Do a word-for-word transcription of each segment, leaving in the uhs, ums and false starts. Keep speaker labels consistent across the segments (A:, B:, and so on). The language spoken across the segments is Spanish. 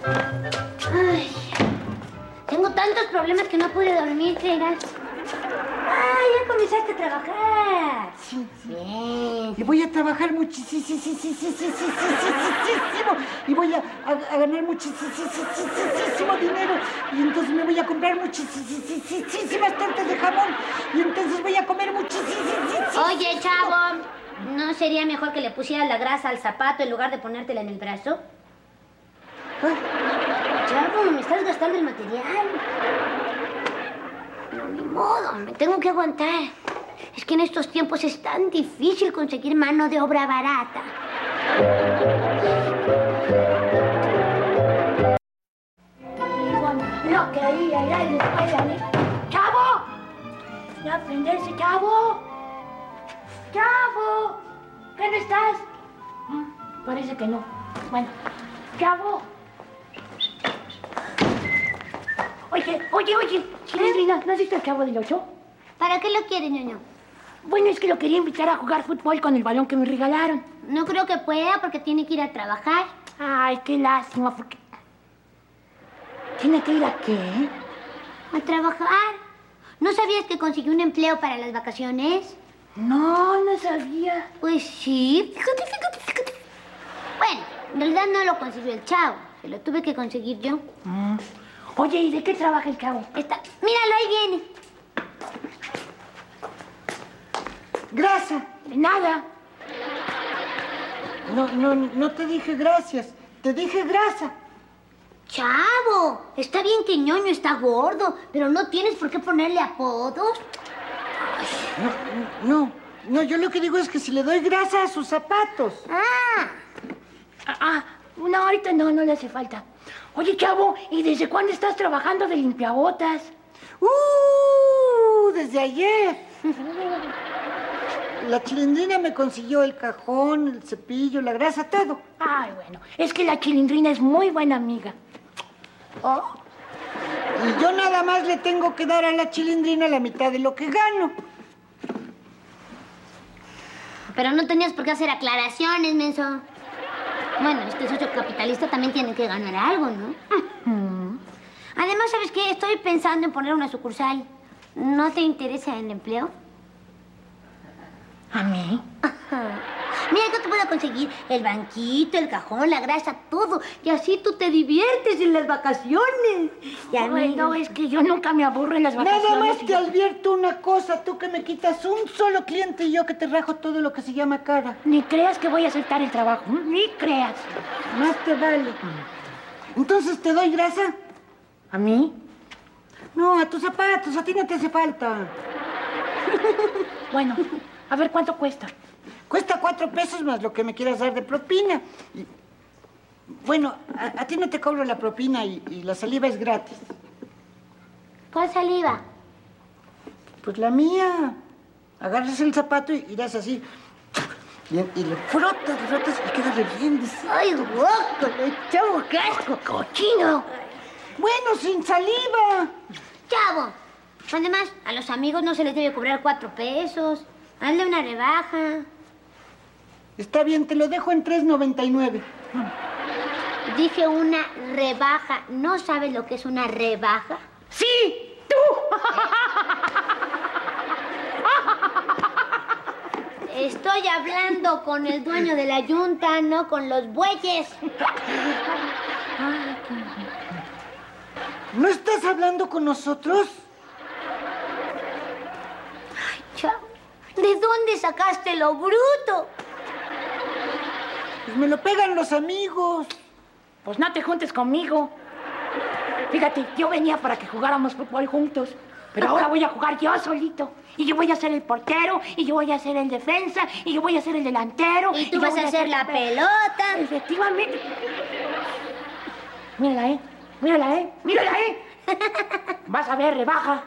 A: Ay, tengo tantos problemas que no pude dormir, creerás. Ah, ya comenzaste a trabajar.
B: Sí,
A: Bien.
B: Y voy a trabajar muchísimo. Y voy a, a, a ganar muchísimo dinero. Y entonces me voy a comprar muchísimas tortas de jamón. Y entonces voy a comer muchísimo.
A: Oye, chavo, ¿no sería mejor que le pusieras la grasa al zapato en lugar de ponértela en el brazo?
B: ¿Ah?
A: Chavo, me estás gastando el material. No, ni modo, me tengo que aguantar. Es que en estos tiempos es tan difícil conseguir mano de obra barata. Lo quería ir a la escuela. ¡Chavo! ¿Ya aprenderse, chavo? ¡Chavo! ¿Qué no estás? Parece que no. Bueno, chavo. Oye, oye, oye. Chilindrina, ¿no has visto el Chavo del Ocho?
C: ¿Para qué lo quiere, ñoño?
A: Bueno, es que lo quería invitar a jugar fútbol con el balón que me regalaron.
C: No creo que pueda porque tiene que ir a trabajar.
A: Ay, qué lástima, porque... ¿Tiene que ir a qué?
C: ¿A trabajar? ¿No sabías que consiguió un empleo para las vacaciones?
A: No, no sabía.
C: Pues sí, fíjate, fíjate, fíjate. Bueno, en realidad no lo consiguió el Chavo. Se lo tuve que conseguir yo.
A: Mm. Oye, ¿y de qué trabaja el Chavo?
C: Está... Míralo, ahí viene.
B: Grasa.
A: De nada.
B: No, no, no te dije gracias. Te dije grasa.
C: Chavo, está bien que ñoño está gordo, pero no tienes por qué ponerle apodos.
B: No, no, no, yo lo que digo es que si le doy grasa a sus zapatos.
C: Ah.
A: Ah, ah, no, ahorita no, no le hace falta. Oye, Chavo, ¿y desde cuándo estás trabajando de limpiabotas?
B: ¡Uh! Desde ayer. La Chilindrina me consiguió el cajón, el cepillo, la grasa, todo.
A: Ay, bueno, es que la Chilindrina es muy buena amiga.
B: Oh. Y yo nada más le tengo que dar a la Chilindrina la mitad de lo que gano.
C: Pero no tenías por qué hacer aclaraciones, menso. Bueno, este socio capitalista también tiene que ganar algo, ¿no?
A: Uh-huh.
C: Además, ¿sabes qué? Estoy pensando en poner una sucursal. ¿No te interesa el empleo?
A: ¿A mí?
C: Ajá. Mira, yo te puedo conseguir el banquito, el cajón, la grasa, todo. Y así tú te diviertes en las vacaciones. Y a mí...
A: No, es que yo nunca me aburro en las vacaciones.
B: Nada más te advierto una cosa, tú que me quitas un solo cliente y yo que te rajo todo lo que se llama cara.
A: Ni creas que voy a aceptar el trabajo, ni creas.
B: Más te vale. Entonces, ¿te doy grasa?
A: ¿A mí?
B: No, a tus zapatos, a ti no te hace falta.
A: Bueno, a ver, ¿cuánto cuesta?
B: Cuesta cuatro pesos más lo que me quieras dar de propina. Y, bueno, a, a ti no te cobro la propina y, y la saliva es gratis.
C: ¿Cuál saliva?
B: Pues la mía. Agarras el zapato y irás así. Y, y le frotas, le frotas y queda re bien. Dice.
C: ¡Ay, guaco! ¡Chavo, qué asco!
A: ¡Cochino!
B: Bueno, sin saliva.
C: ¡Chavo! Además, a los amigos no se les debe cobrar cuatro pesos. Hazle una rebaja.
B: Está bien, te lo dejo en tres noventa y nueve.
C: Dije una rebaja. ¿No sabes lo que es una rebaja?
A: ¡Sí! ¡Tú!
C: Estoy hablando con el dueño de la yunta, no con los bueyes.
B: ¿No estás hablando con nosotros?
C: Ay, Chavo, ¿de dónde sacaste lo bruto?
B: Pues me lo pegan los amigos.
A: Pues no te juntes conmigo. Fíjate, yo venía para que jugáramos fútbol juntos, pero ahora voy a jugar yo solito. Y yo voy a ser el portero, y yo voy a ser el defensa, y yo voy a ser el delantero.
C: Y tú
A: yo
C: vas
A: voy
C: a hacer la
A: pe-
C: pelota.
A: Efectivamente. Mírala, ¿eh? Mírala, ¿eh? Mírala, ¿eh? Vas a ver, rebaja.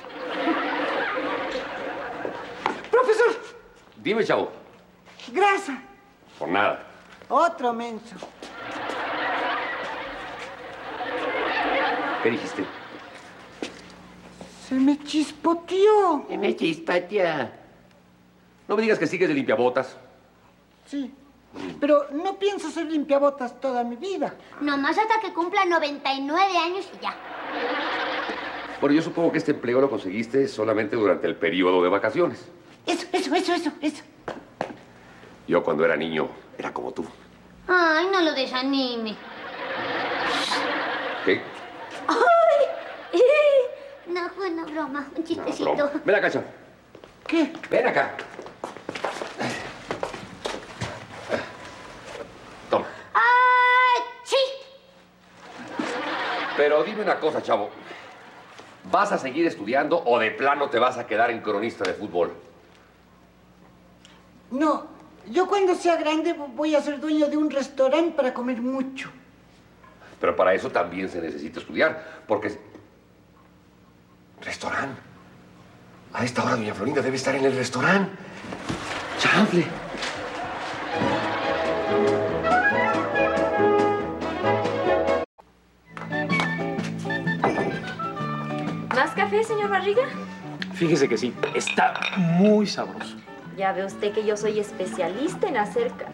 B: Profesor,
D: Dime, Chavo.
B: grasa.
D: Por nada.
B: Otro menso.
D: ¿Qué dijiste?
B: Se me chispoteó.
D: Me chispatea. No me digas que sigues de limpiabotas.
B: Sí. Pero no pienso ser limpiabotas toda mi vida.
C: Nomás hasta que cumpla noventa y nueve años y ya.
D: Bueno, yo supongo que este empleo lo conseguiste solamente durante el periodo de vacaciones.
B: Eso, eso, eso, eso, eso.
D: Yo cuando era niño era como tú.
C: Ay, no lo desanime.
D: ¿Qué?
C: ¡Ay! No, fue una broma, un
D: No,
C: chistecito.
D: broma. Ven acá, chavo.
B: ¿Qué?
D: Ven acá. Toma.
C: ¡Ay, sí!
D: Pero dime una cosa, chavo. ¿Vas a seguir estudiando o de plano te vas a quedar en cronista de fútbol?
B: No, yo cuando sea grande voy a ser dueño de un restaurante para comer mucho.
D: Pero para eso también se necesita estudiar, porque... ¿Restaurante? A esta hora doña Florinda debe estar en el restaurante. ¡Chanfle!
E: ¿Más café, señor Barriga?
F: Fíjese que sí, está muy sabroso.
E: Ya ve usted que yo soy especialista en hacer... ca-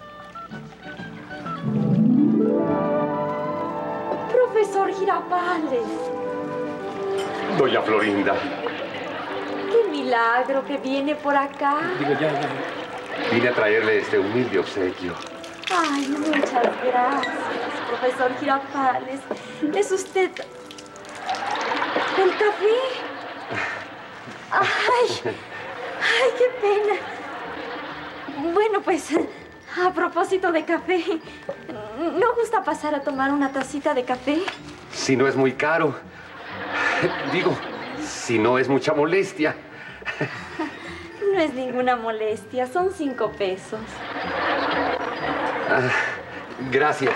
E: Profesor Girafales,
D: Doña Florinda,
E: qué milagro que viene por acá.
F: Digo, ya, ya.
D: vine a traerle este humilde obsequio.
E: Ay, muchas gracias, profesor Girafales. ¿Es usted el café? Ay, ay, qué pena. Bueno, pues, a propósito de café, ¿no gusta pasar a tomar una tacita de café?
D: Si no es muy caro. Digo, si no es mucha molestia.
E: No es ninguna molestia, son cinco pesos.
D: Ah, gracias.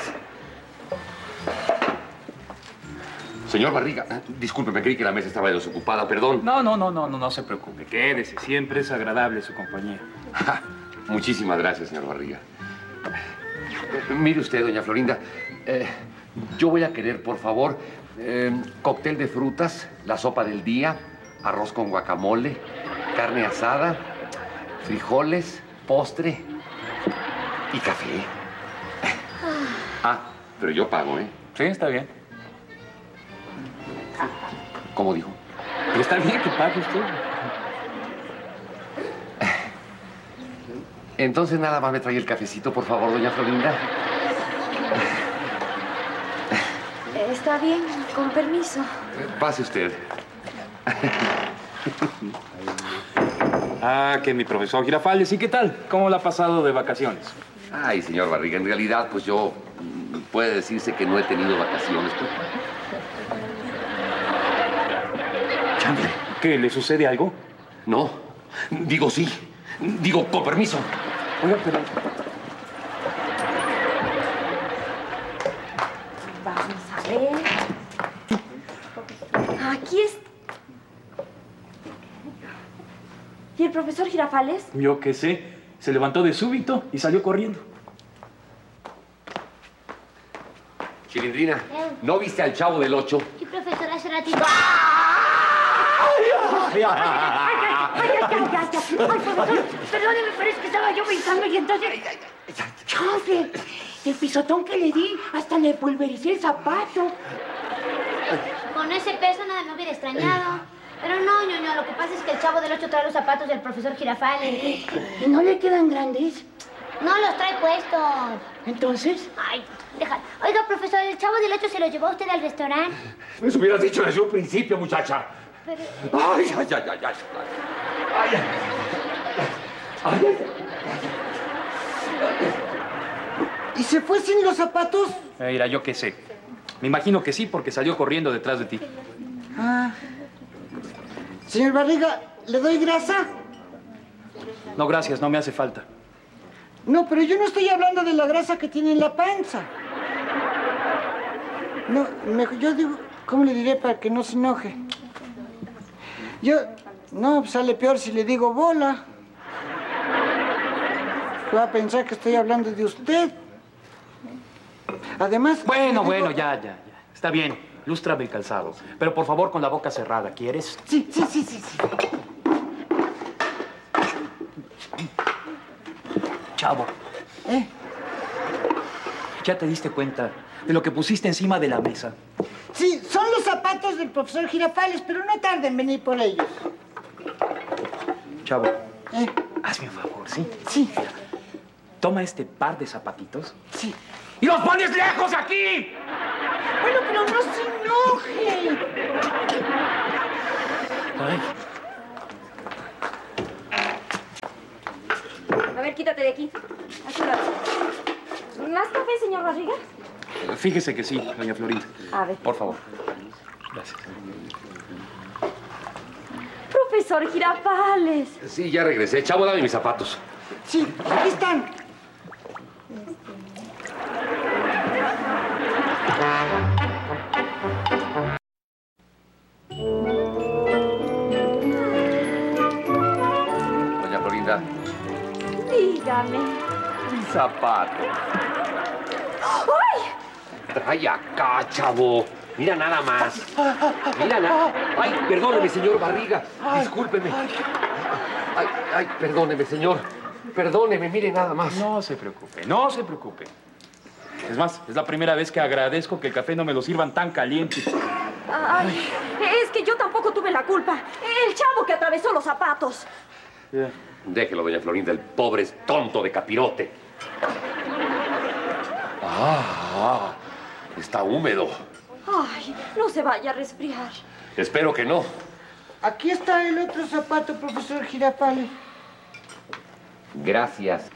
D: Señor Barriga, eh, discúlpeme, creí que la mesa estaba desocupada, perdón.
F: No, no, no, no, no, no se preocupe. Quédese, siempre es agradable su compañía.
D: Ja, muchísimas gracias, señor Barriga. Eh, mire usted, doña Florinda, eh, yo voy a querer, por favor, eh, cóctel de frutas, la sopa del día, arroz con guacamole, carne asada, frijoles, postre y café. Ah, pero yo pago, ¿eh?
F: Sí, está bien.
D: ¿Cómo dijo?
F: Pero está bien que pague usted.
D: Entonces nada más me trae el cafecito, por favor, doña Florinda.
E: Está bien, con permiso.
D: Eh, Pase usted.
F: Ah, que mi profesor Girafales. ¿Y qué tal? ¿Cómo la ha pasado de vacaciones?
D: Ay, señor Barriga, en realidad, pues yo... mm, puede decirse que no he tenido vacaciones. Pues.
F: Chanfle, ¿qué? ¿Le sucede algo?
D: No, digo sí. Digo, con permiso.
F: Oiga, pero...
E: Vamos a ver. Aquí es... ¿Y el profesor Girafales?
F: Yo qué sé. Se levantó de súbito y salió corriendo.
D: Chilindrina, ¿no viste al Chavo del Ocho?
C: Sí, profesor, hace ratito.
A: ¡Ay, ay, ay, ay, ay, ay! Ay, profesor, perdóneme, pero es que estaba yo pensando y entonces... ¡Chanfle! El pisotón que le di, hasta le pulvericé el zapato.
C: Con ese peso nada me hubiera extrañado. Pero no, ñoño, lo que pasa es que el Chavo del Ocho trae los zapatos del profesor Girafales.
A: ¿Y no le quedan grandes?
C: No los trae puestos.
A: Entonces...
C: Ay, déjalo. Oiga, profesor, ¿el Chavo del Ocho se lo llevó usted al restaurante?
D: Me hubieras dicho desde un principio, muchacha.
C: Pero...
D: Ay, ay, ay, ay, ay. Ay, ay. Ay, ay.
B: ¿Y se fue sin los zapatos?
F: Eh, Mira, yo qué sé. Me imagino que sí, porque salió corriendo detrás de ti.
B: Ah. Señor Barriga, ¿le doy grasa?
F: No, gracias, no me hace falta.
B: No, pero yo no estoy hablando de la grasa que tiene en la panza. No, mejor, yo digo, ¿cómo le diré para que no se enoje? Yo, no, pues sale peor si le digo bola. Va a pensar que estoy hablando de usted. Además...
F: Bueno,
B: le
F: bueno,
B: digo-
F: ya, ya, ya. Está bien, lústrame el calzado. Pero por favor, con la boca cerrada, ¿quieres?
B: Sí, sí, sí, sí, sí.
F: Chavo,
B: ¿Eh?
F: ¿Ya te diste cuenta de lo que pusiste encima de la mesa?
B: Sí, son los zapatos del profesor Girafales, pero no tarden en venir por ellos.
F: Chavo,
B: ¿Eh?
F: hazme un favor, ¿sí?
B: Sí,
F: Toma este par de zapatitos
B: sí.
F: y los pones lejos aquí.
B: Bueno, pero no se enoje.
F: Ay,
E: A ver, quítate de aquí. Así va. ¿Más café, señor Barriga?
F: fíjese que sí, doña Florinda.
E: A ver.
F: Por favor. Gracias.
E: Profesor Girafales.
D: Sí, ya regresé. Chavo, dame mis zapatos.
B: Sí, aquí están.
D: Doña Florinda,
E: Dígame.
D: mis zapatos.
E: ¡Ay!
D: Trae acá, chavo. Mira nada más. Mira nada. Ay, perdóneme, señor Barriga. Discúlpeme. Ay, ay, perdóneme, señor. Perdóneme, mire nada más.
F: No se preocupe, no se preocupe. Es más, es la primera vez que agradezco que el café no me lo sirvan tan caliente.
E: Ay, es que yo tampoco tuve la culpa. El chavo que atravesó los zapatos.
F: Ya.
D: Déjelo, doña Florinda, el pobre es tonto de capirote. Ah, está húmedo.
E: Ay, no se vaya a resfriar.
D: Espero que no.
B: Aquí está el otro zapato, profesor Girafales.
D: Gracias.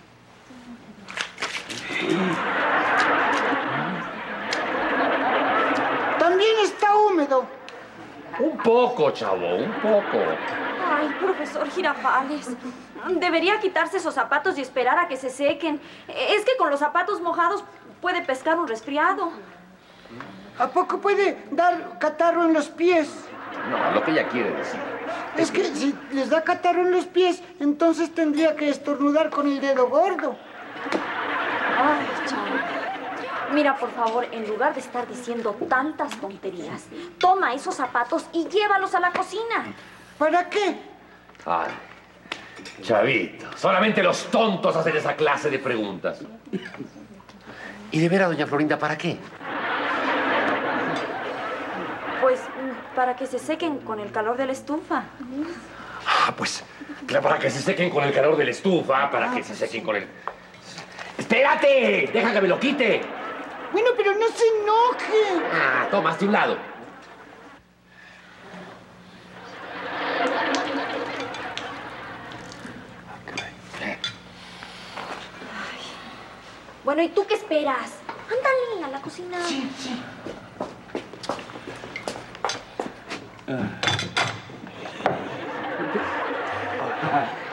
B: También está húmedo.
D: Un poco, chavo, un poco.
E: Ay, profesor Girafales. Debería quitarse esos zapatos y esperar a que se sequen. Es que con los zapatos mojados puede pescar un resfriado.
B: ¿A poco puede dar catarro en los pies?
D: No, lo que ella quiere decir.
B: Es que si les da catarro en los pies, entonces tendría que estornudar con el dedo gordo.
E: Ay, chavo. Mira, por favor, en lugar de estar diciendo tantas tonterías, toma esos zapatos y llévalos a la cocina.
B: ¿Para qué?
D: Ay, chavito, solamente los tontos hacen esa clase de preguntas. ¿Y de veras, doña Florinda, para qué?
E: Pues mm, para que se sequen con el calor de la estufa.
D: Ah, pues, claro, para que se sequen con el calor de la estufa, para que se sequen con el... ¡Espérate! ¡Deja que me lo quite!
B: Bueno, pero no se enoje.
D: Ah, toma, hazte un lado.
E: Bueno, ¿y tú qué esperas? Ándale a la cocina.
B: Sí, sí.
F: Ah.